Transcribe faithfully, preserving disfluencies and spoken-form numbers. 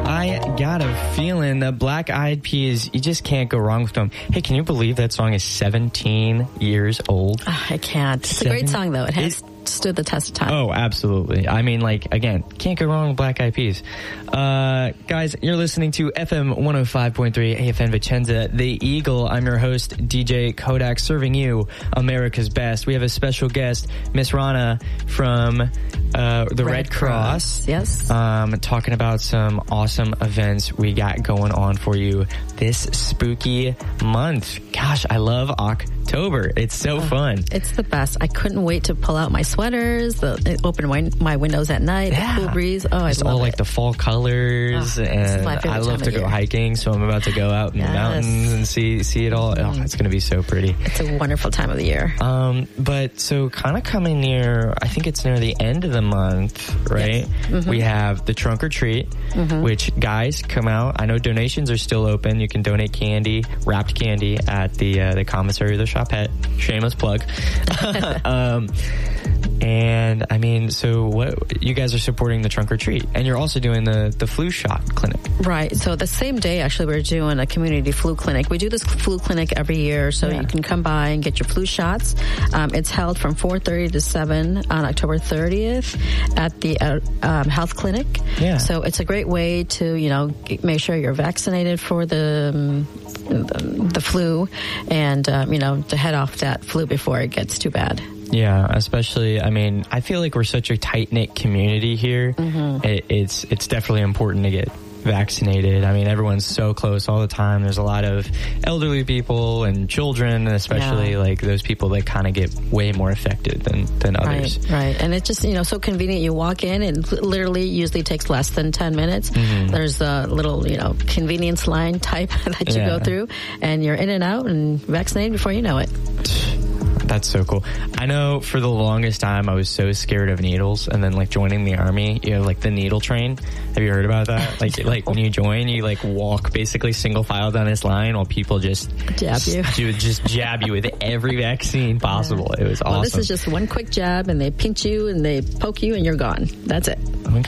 I got a feeling the Black Eyed Peas, you just can't go wrong with them. Hey, can you believe that song is seventeen years old? Oh, I can't. It's Seven, a great song, though. It has it, stood the test of time. Oh, absolutely. I mean, like, again, can't go wrong with Black Eyed Peas. Uh, guys, you're listening to F M one oh five point three A F N Vicenza, The Eagle. I'm your host, D J Kodak, serving you America's best. We have a special guest, Miss Rana from uh, the Red, Red Cross. Cross. Yes. Um, talking about some awesome events we got going on for you this spooky month. Gosh, I love October. It's so oh, fun. It's the best. I couldn't wait to pull out my sweaters, the, open my, my windows at night, yeah. the cool breeze. Oh, I it's love all it. like the fall colors, oh, and I love to go year. hiking, so I'm about to go out in yes. the mountains and see see it all. Oh, it's going to be so pretty. It's a wonderful time of the year. Um, but so kind of coming near, I think it's near the end of the month, right? Yes. Mm-hmm. We have the Trunk or Treat, mm-hmm. which guys come out. I know donations are still open. You can donate candy, wrapped candy at the uh, the commissary of the Shopette. Shameless plug. um, and I mean, so what? You guys are supporting the Trunk or Treat, and you're also doing the the flu shot clinic, right? So the same day, actually, we're doing a community flu clinic. We do this flu clinic every year, so yeah. you can come by and get your flu shots. Um, it's held from four thirty to seven on October thirtieth at the uh, um, health clinic. Yeah. So it's a great way to, you know, get, make sure you're vaccinated for the um, the, the flu, and um, you know, to head off that flu before it gets too bad. Yeah, especially, I mean, I feel like we're such a tight-knit community here. Mm-hmm. It, it's it's definitely important to get vaccinated. I mean, everyone's so close all the time. There's a lot of elderly people and children, and especially yeah. like those people that kind of get way more affected than, than others. Right, right. And it's just, you know, so convenient. You walk in and literally usually takes less than ten minutes. Mm-hmm. There's a little, you know, convenience line type that you yeah. go through, and you're in and out and vaccinated before you know it. That's so cool. I know for the longest time I was so scared of needles, and then like joining the army, you know, like the needle train. Have you heard about that? Like, no. like when you join, you like walk basically single file down this line while people just jab you, do, just jab you with every vaccine possible. Yeah. It was awesome. Well, this is just one quick jab, and they pinch you and they poke you, and you're gone. That's it. Okay.